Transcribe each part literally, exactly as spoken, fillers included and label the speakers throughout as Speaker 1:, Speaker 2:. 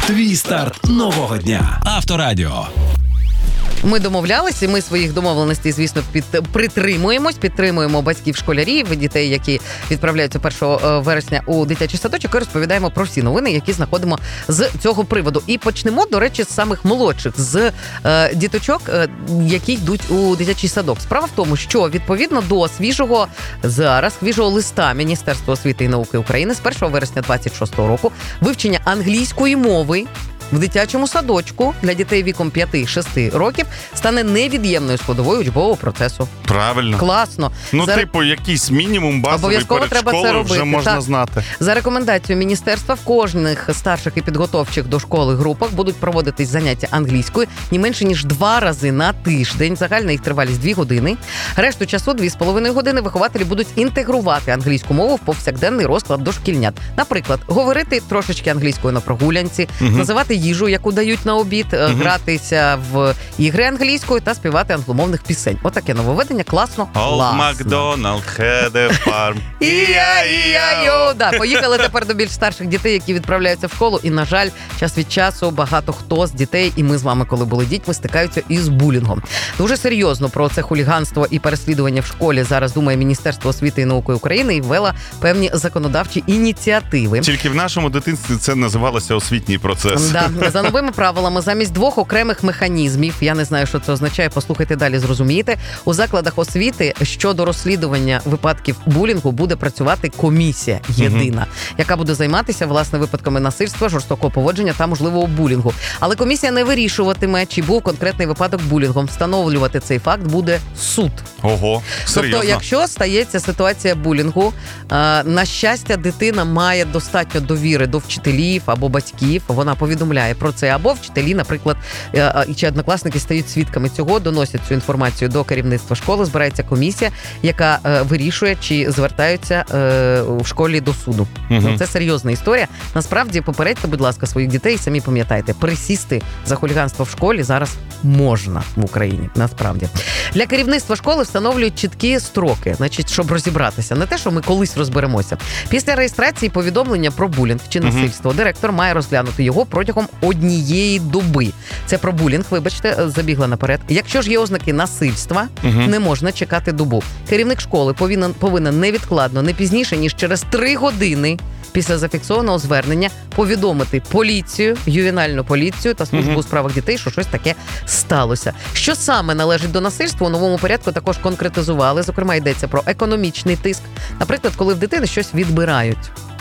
Speaker 1: Твій старт нового дня. Авторадіо.
Speaker 2: Ми домовлялися, і ми своїх домовленостей, звісно, під, притримуємось, підтримуємо батьків школярів, дітей, які відправляються першого вересня у дитячий садочок, і розповідаємо про всі новини, які знаходимо з цього приводу. І почнемо, до речі, з самих молодших, з е, діточок, е, які йдуть у дитячий садок. Справа в тому, що відповідно до свіжого зараз, свіжого листа Міністерства освіти і науки України з першого вересня двадцять шостого року вивчення англійської мови в дитячому садочку для дітей віком п'яти-шести років стане невід'ємною складовою учбового процесу.
Speaker 3: Правильно.
Speaker 2: Класно.
Speaker 3: Ну,
Speaker 2: За...
Speaker 3: типу, якийсь мінімум базовий
Speaker 2: Обов'язково
Speaker 3: перед
Speaker 2: треба це
Speaker 3: школою
Speaker 2: робити.
Speaker 3: вже можна
Speaker 2: Так.
Speaker 3: знати.
Speaker 2: За рекомендацією міністерства в кожних старших і підготовчих до школи групах будуть проводитись заняття англійською не менше, ніж два рази на тиждень. Загальна їх тривалість дві години. Решту часу, дві з половиною години, вихователі будуть інтегрувати англійську мову в повсякденний розклад дошкільнят. Наприклад, говорити трошечки англійською на прогулянці,
Speaker 3: Угу.
Speaker 2: називати їжу, яку дають на обід,
Speaker 3: Угу.
Speaker 2: гратися в ігри англійською та співати англомовних пісень. Отаке нововведення. Класно.
Speaker 3: Олд
Speaker 2: Класно.
Speaker 3: Макдоналд had a farm.
Speaker 2: І-я-і-я-йо. Да, поїхали тепер до більш старших дітей, які відправляються в школу. І, на жаль, час від часу багато хто з дітей, і ми з вами, коли були дітьми, стикаються із булінгом. Дуже серйозно про це хуліганство і переслідування в школі зараз думає Міністерство освіти і науки України і ввела певні законодавчі ініціативи.
Speaker 3: Тільки в нашому дитинстві це називалося освітній процес.
Speaker 2: Да. За новими правилами, замість двох окремих механізмів, я не знаю, що це означає, послухайте далі, зрозумієте, у закладах освіти щодо розслідування випадків булінгу буде працювати комісія єдина, угу. яка буде займатися, власне, випадками насильства, жорстокого поводження та можливого булінгу. Але комісія не вирішуватиме, чи був конкретний випадок булінгом. Встановлювати цей факт буде суд.
Speaker 3: Ого, серйозно.
Speaker 2: Тобто, якщо стається ситуація булінгу, на щастя, дитина має достатньо довіри до вчителів або батьків, вона повідомляє про це, або вчителі, наприклад, чи однокласники стають свідками цього, доносять цю інформацію до керівництва школи, збирається комісія, яка вирішує, чи звертаються в школі до суду. Угу. Ну, це серйозна історія. Насправді, попередьте, будь ласка, своїх дітей, самі пам'ятайте, присісти за хуліганство в школі зараз можна в Україні, насправді. Для керівництва школи встановлюють чіткі строки, значить, щоб розібратися. Не те, що ми колись розберемося. Після реєстрації повідомлення про булінг чи насильство, угу. директор має розглянути його протягом однієї доби. Це про булінг, вибачте, забігла наперед. Якщо ж є ознаки насильства, угу. не можна чекати добу. Керівник школи повинен, повинен невідкладно, не пізніше, ніж через три години після зафіксованого звернення повідомити поліцію, ювенальну поліцію та службу угу. у справах дітей, що щось таке сталося. Що саме належить до насильства, у новому порядку також конкретизували. Зокрема, йдеться про економічний тиск. Наприклад, коли в дитини щось відбирають.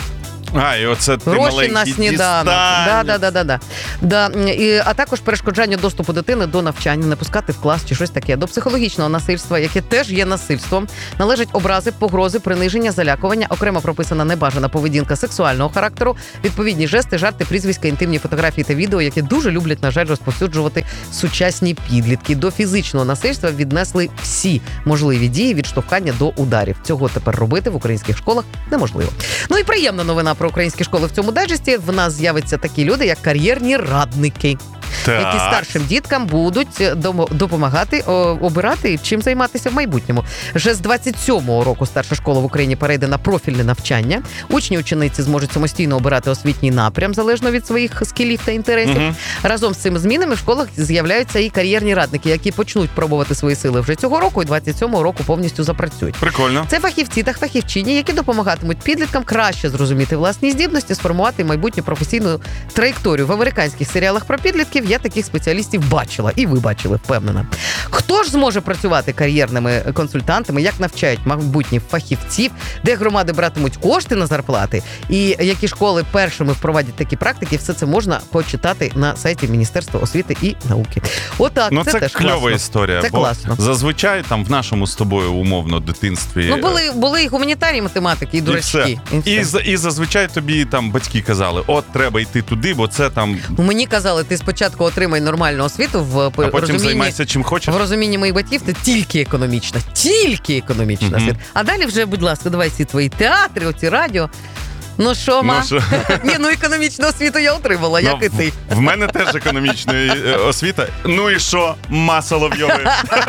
Speaker 3: А, і оце ти
Speaker 2: гроші на сніданок. Да, да, да, да, да. Да. І, а також перешкоджання доступу дитини до навчання, не пускати в клас чи щось таке. До психологічного насильства, яке теж є насильством, належать образи, погрози, приниження, залякування, окремо прописана небажана поведінка сексуального характеру, відповідні жести, жарти, прізвиська, інтимні фотографії та відео, які дуже люблять, на жаль, розповсюджувати сучасні підлітки. До фізичного насильства віднесли всі можливі дії від штовхання до ударів. Цього тепер робити в українських школах неможливо. Ну і приємна новина про українські школи в цьому дайджесті. В нас з'являться такі люди, як кар'єрні радники. Так. Які старшим діткам будуть допомагати обирати, чим займатися в майбутньому. Вже з двадцять сьомого року старша школа в Україні перейде на профільне навчання. Учні, учениці зможуть самостійно обирати освітній напрям, залежно від своїх скілів та інтересів. Угу. Разом з цими змінами в школах з'являються і кар'єрні радники, які почнуть пробувати свої сили вже цього року, і двадцять сьомого року повністю запрацюють.
Speaker 3: Прикольно.
Speaker 2: Це фахівці та фахівчині, які допомагатимуть підліткам краще зрозуміти власні здібності, сформувати майбутню професійну траєкторію. В американських серіалах про підлітків я таких спеціалістів бачила, і ви бачили, впевнена. Хто ж зможе працювати кар'єрними консультантами, як навчають майбутніх фахівців, де громади братимуть кошти на зарплати, і які школи першими впровадять такі практики, все це можна почитати на сайті Міністерства освіти і науки. Отак,
Speaker 3: ну,
Speaker 2: це,
Speaker 3: це
Speaker 2: теж
Speaker 3: кльова
Speaker 2: класно.
Speaker 3: історія,
Speaker 2: це
Speaker 3: бо
Speaker 2: класно.
Speaker 3: Зазвичай там в нашому з тобою умовно дитинстві...
Speaker 2: Ну, були, були і гуманітарії, математики, і дурачки.
Speaker 3: І, і, і, і зазвичай тобі там батьки казали, от, треба йти туди, бо це там...
Speaker 2: Мені казали, ти спочатку отримай нормальну освіту в
Speaker 3: а потім
Speaker 2: розумінні,
Speaker 3: займайся чим хочеш.
Speaker 2: В розумінні моїх батьків це тільки економічна, тільки економічна
Speaker 3: Mm-hmm.
Speaker 2: освіта. А далі вже, будь ласка, давай всі твої театри, оці радіо. Ну що, ма?
Speaker 3: Ну,
Speaker 2: Ні, ну економічну освіту я отримала,
Speaker 3: ну,
Speaker 2: як і ти.
Speaker 3: В мене теж економічна освіта. Ну і що, ма Соловйової?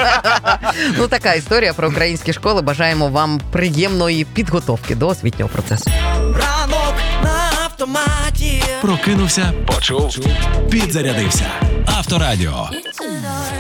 Speaker 2: Ну така історія про українські школи. Бажаємо вам приємної підготовки до освітнього процесу. Ранок на
Speaker 1: Прокинувся, почув, підзарядився. Авторадіо.